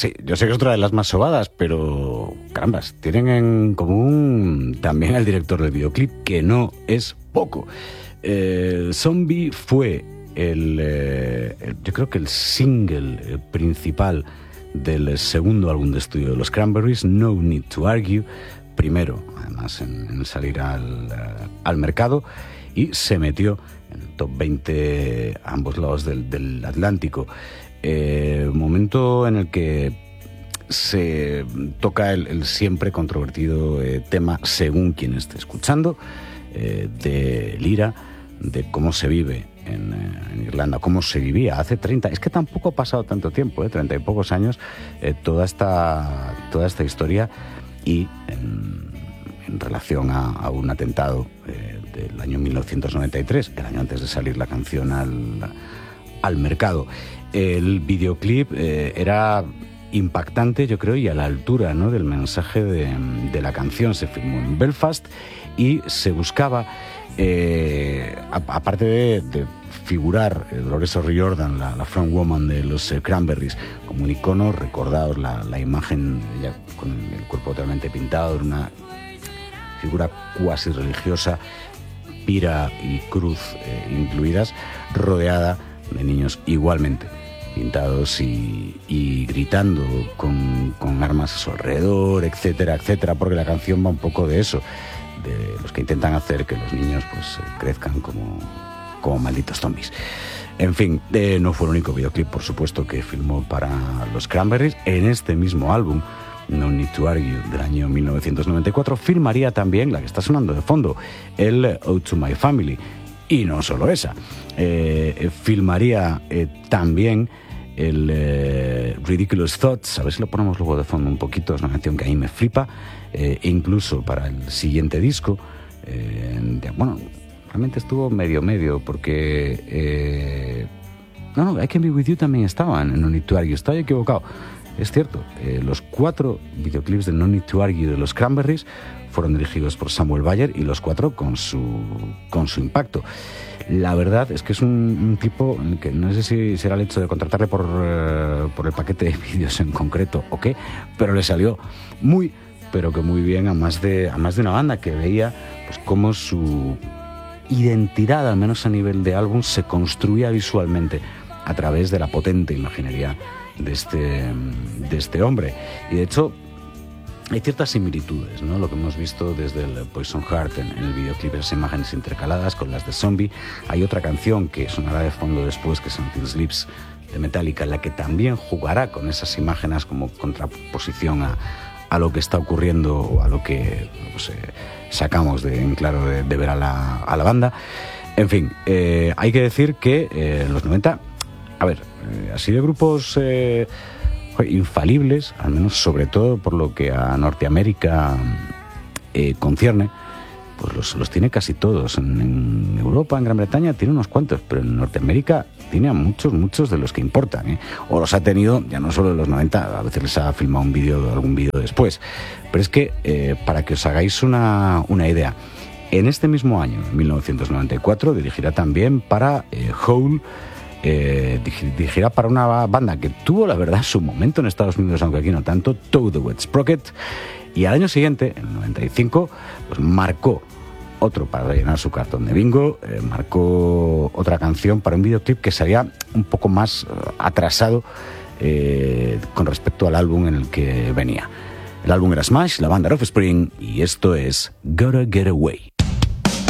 Sí, yo sé que es otra de las más sobadas, pero carambas, tienen en común también al director del videoclip, que no es poco. Zombie fue yo creo que el single principal del segundo álbum de estudio de los Cranberries, No Need to Argue, primero además en salir al mercado, y se metió en el top 20 a ambos lados del Atlántico. Momento en el que se toca el siempre controvertido tema, según quien esté escuchando, del IRA, de cómo se vive en Irlanda, cómo se vivía hace 30, es que tampoco ha pasado tanto tiempo, 30 y pocos años, toda esta historia, y en relación a un atentado del año 1993, el año antes de salir la canción al mercado. El videoclip era impactante, yo creo, y a la altura, ¿no?, del mensaje de la canción. Se filmó en Belfast y se buscaba, aparte de figurar Dolores O'Riordan, la frontwoman de los Cranberries, como un icono, recordados la imagen, ella con el cuerpo totalmente pintado, en una figura cuasi religiosa, pira y cruz incluidas, rodeada de niños igualmente pintados y gritando con armas a su alrededor, etcétera, etcétera, porque la canción va un poco de eso, de los que intentan hacer que los niños pues crezcan como malditos zombies. En fin, no fue el único videoclip, por supuesto, que filmó para los Cranberries. En este mismo álbum, No Need to Argue, del año 1994, filmaría también la que está sonando de fondo, el Ode to My Family. Y no solo esa, filmaría también el Ridiculous Thoughts, a ver si lo ponemos luego de fondo un poquito, es una canción que a mí me flipa, e incluso para el siguiente disco, bueno, realmente estuvo medio, porque I Can Be With You también estaban en No Need to Argue, estoy equivocado. Es cierto, los 4 videoclips de No Need to Argue de los Cranberries fueron dirigidos por Samuel Bayer, y los 4 con su impacto. La verdad es que es un tipo en el que no sé si será el hecho de contratarle por el paquete de vídeos en concreto o qué, pero le salió muy bien a más de una banda que veía pues cómo su identidad, al menos a nivel de álbum, se construía visualmente a través de la potente imaginería de este hombre. Y de hecho hay ciertas similitudes, ¿no? Lo que hemos visto desde el Poison Heart en el videoclip, esas imágenes intercaladas con las de Zombie. Hay otra canción que sonará de fondo después, que es Until Sleeps, de Metallica, en la que también jugará con esas imágenes como contraposición a lo que está ocurriendo, o a lo que pues, sacamos en claro de ver a la banda. En fin, hay que decir que en los 90, así de grupos infalibles, al menos sobre todo por lo que a Norteamérica concierne, pues los tiene casi todos. En Europa, en Gran Bretaña, tiene unos cuantos, pero en Norteamérica tiene a muchos de los que importan, o los ha tenido ya no solo en los 90, a veces les ha filmado algún vídeo después. Pero es que, para que os hagáis una idea, en este mismo año, 1994, dirigirá también para Hole, dirigirá para una banda que tuvo, la verdad, su momento en Estados Unidos, aunque aquí no tanto, Toad the Wet Sprocket, y al año siguiente, en el 95, pues marcó otro para rellenar su cartón de bingo, marcó otra canción para un videoclip que sería un poco más atrasado con respecto al álbum en el que venía. El álbum era Smash, la banda era Offspring, y esto es Gotta Get Away.